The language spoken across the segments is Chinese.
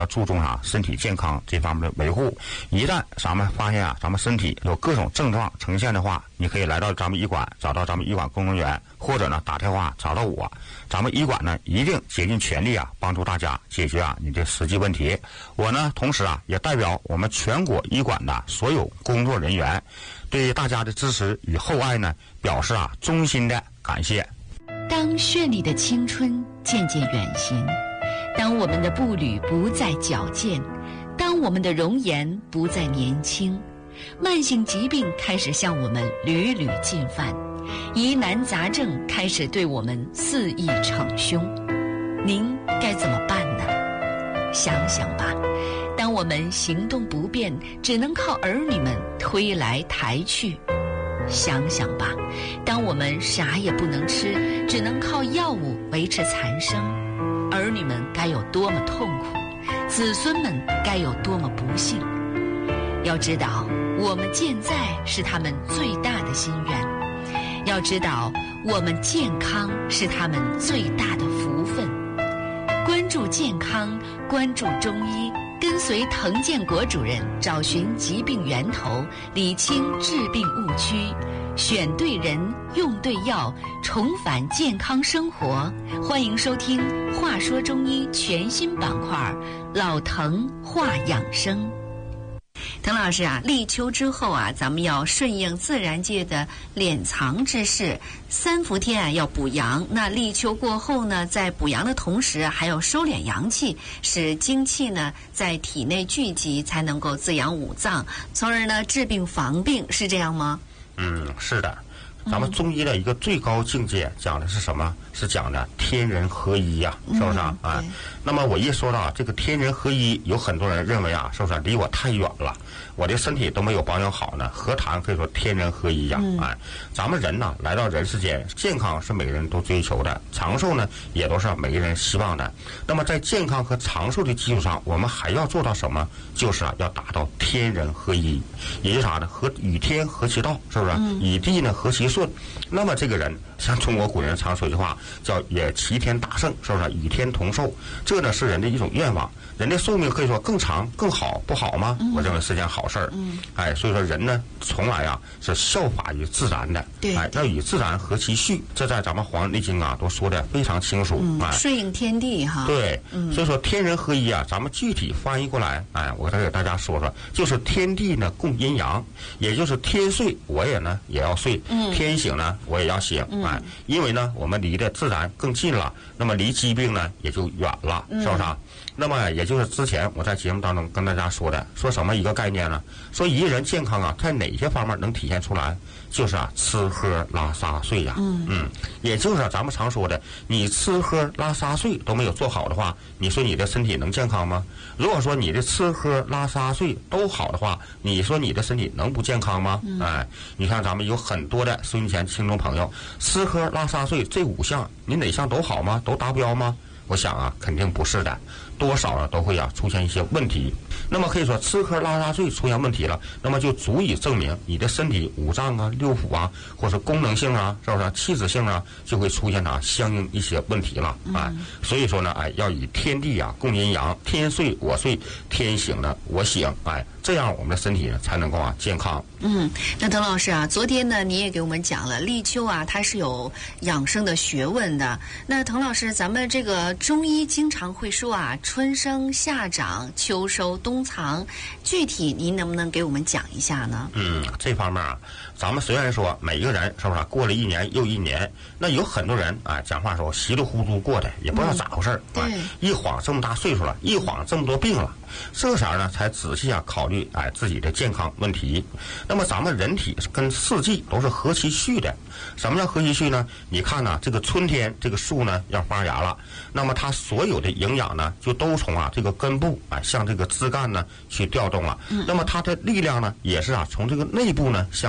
要注重身体健康这方面的维护。一旦咱们发现咱们身体有各种症状呈现的话，你可以来到咱们医馆，找到咱们医馆工作人员，或者呢打电话找到我。咱们医馆呢一定竭尽全力帮助大家解决你的实际问题。我呢同时也代表我们全国医馆的所有工作人员，对大家的支持与厚爱呢表示衷心的感谢。 当绚丽的青春渐渐远行，当我们的步履不再矫健，当我们的容颜不再年轻，慢性疾病开始向我们屡屡进犯，疑难杂症开始对我们肆意逞凶，您该怎么办呢？想想吧，当我们行动不便，只能靠儿女们推来抬去，想想吧，当我们啥也不能吃，只能靠药物维持残生，儿女们该有多么痛苦，子孙们该有多么不幸。要知道，我们健在是他们最大的心愿，要知道我们健康是他们最大的福分。关注健康，关注中医，跟随滕建国主任找寻疾病源头，理清治病误区，选对人，用对药，重返健康生活。欢迎收听《话说中医》全新板块《老滕话养生》。滕老师立秋之后咱们要顺应自然界的敛藏之势，3伏天要补阳。那立秋过后呢，在补阳的同时还要收敛阳气，使精气呢在体内聚集，才能够滋养五脏，从而呢治病防病，是这样吗？ 是的。咱们中医的一个最高境界讲的是什么？是讲的天人合一是不是那么我一说到这个天人合一，有很多人认为是不是离我太远了，我的身体都没有保养好呢，何谈可以说天人合一咱们人呢来到人世间，健康是每个人都追求的，长寿呢也都是每个人希望的。那么在健康和长寿的基础上，我们还要做到什么？就是要达到天人合一，也就是啥呢？与天合其道，是不是？与地呢合其顺。那么这个人，像中国古人常说一句话，叫也齐天大圣，是不是？与天同寿，这呢是人的一种愿望。人的寿命可以说更长更好，不好吗？我认为是件好事儿。所以说人呢，从来是效法于自然的。 对， 要与自然合其序，这在咱们《黄帝内经》都说的非常清楚。 顺应天地对，所以说天人合一咱们具体翻译过来，我再给大家说说，就是天地呢共阴阳，也就是天睡我也要睡，天醒呢我也要醒。因为呢我们离的自然更近了，那么离疾病呢也就远了，是不是那么也就是之前我在节目当中跟大家说的，说什么一个概念呢？说一个人健康在哪些方面能体现出来？就是吃喝拉撒睡也就是咱们常说的，你吃喝拉撒睡都没有做好的话，你说你的身体能健康吗？如果说你的吃喝拉撒睡都好的话，你说你的身体能不健康吗？你看咱们有很多的收音机前听众朋友，吃喝拉撒睡这5项，你哪项都好吗？都达标吗？我想肯定不是的，多少都会出现一些问题。那么可以说吃喝拉撒睡出现问题了，那么就足以证明你的身体五脏六腑或是功能性是不是气质性就会出现相应一些问题了所以说呢要以天地共阴阳，天睡我睡，天醒呢我醒，这样我们的身体才能够健康。 那滕老师昨天呢你也给我们讲了立秋它是有养生的学问的。那滕老师，咱们这个中医经常会说春生夏长秋收冬藏，具体您能不能给我们讲一下呢？ 这方面咱们虽然说每一个人是不是过了一年又一年，那有很多人讲话说稀里糊涂过的，也不知道咋回事一晃这么大岁数了，一晃这么多病了，这啥呢才仔细考虑自己的健康问题。那么咱们人体跟四季都是合其序的。什么叫合其序呢？你看这个春天这个树呢要发芽了，那么它所有的营养呢就都从这个根部向这个枝干呢去调动了。那么它的力量呢也是从这个内部呢向外走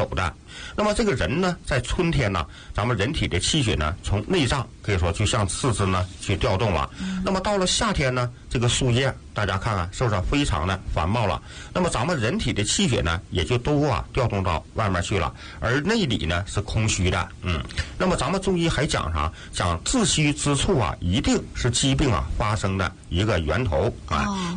的。那么这个人呢，在春天呢，咱们人体的气血呢，从内脏可以说就向四肢呢去调动了。那么到了夏天呢，这个树叶大家看看是不是非常的繁茂了？那么咱们人体的气血呢，也就都调动到外面去了，而内里呢是空虚的。那么咱们中医还讲啥？讲自虚之处啊，一定是疾病发生的一个源头啊。